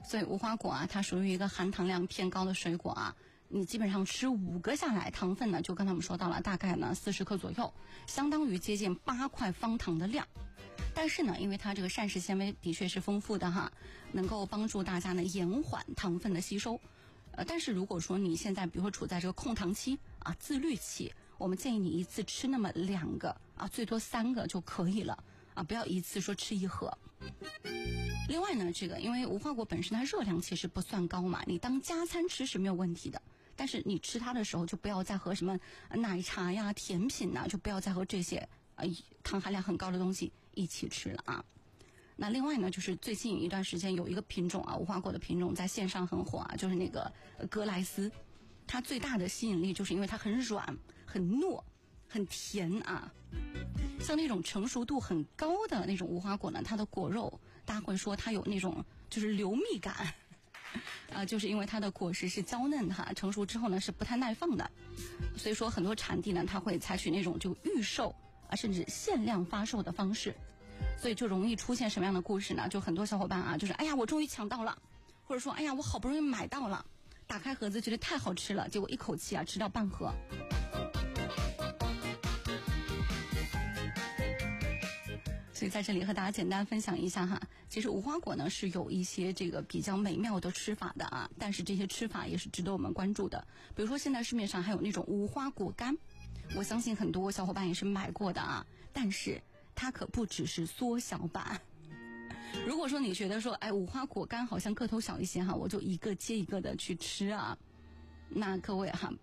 所以无花果啊，它属于一个含糖量偏高的水果啊。你基本上吃5个下来，糖分呢就刚才我们说到了，大概呢40克左右，相当于接近8块方糖的量。但是呢，因为它这个膳食纤维的确是丰富的哈，能够帮助大家呢延缓糖分的吸收。但是如果说你现在比如说处在这个控糖期啊、自律期，我们建议你一次吃那么2个啊，最多3个就可以了啊，不要一次说吃1盒。另外呢，这个因为无花果本身它热量其实不算高嘛，你当加餐吃是没有问题的。但是你吃它的时候，就不要再和什么奶茶呀、甜品呐，就不要再和这些糖含量很高的东西一起吃了啊。那另外呢，就是最近一段时间有一个品种啊，无花果的品种在线上很火啊，就是那个格莱斯。它最大的吸引力就是因为它很软、很糯、很甜啊。像那种成熟度很高的那种无花果呢，它的果肉大家会说它有那种就是流蜜感。就是因为它的果实是娇嫩的哈，成熟之后呢是不太耐放的，所以说很多产地呢它会采取那种就预售啊甚至限量发售的方式，所以就容易出现什么样的故事呢？就很多小伙伴啊，就是哎呀我终于抢到了，或者说哎呀我好不容易买到了，打开盒子觉得太好吃了，结果一口气啊吃掉半盒。所以在这里和大家简单分享一下哈，其实无花果呢是有一些这个比较美妙的吃法的啊，但是这些吃法也是值得我们关注的。比如说现在市面上还有那种无花果干，我相信很多小伙伴也是买过的啊，但是它可不只是缩小版。如果说你觉得说哎无花果干好像个头小一些哈，我就一个接一个的去吃啊，那各位哈